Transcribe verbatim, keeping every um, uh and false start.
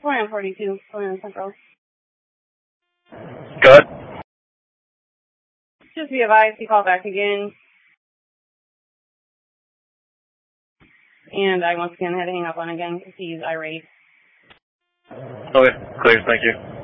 Plan forty-two, Plan Central. Go ahead. Just be advised, he called back again. And I once again had to hang up on again because he's irate. Okay, clear, thank you.